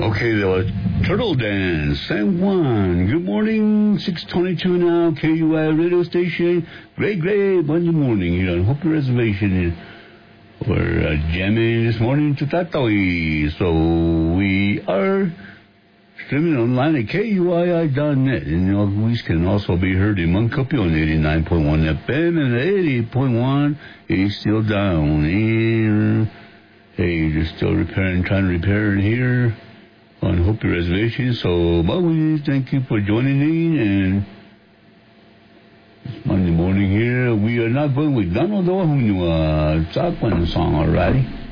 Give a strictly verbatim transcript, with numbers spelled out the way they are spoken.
Okay, there was Turtle Dance, San Juan. Good morning, six twenty-two now, K U I radio station. Great, great Monday morning here on Hope Reservation. We're uh, jamming this morning to Tatawi. So we are streaming online at K U I I dot net. And you know, we can also be heard in Moncopio on eighty-nine point one F M and eighty-eight point one is still down. And, hey, they're still repairing, trying to repair it here on Hopi Reservation. So, but we thank you for joining in. And it's Monday morning here. We are not going with Donald though, who knew a Zakwan song already.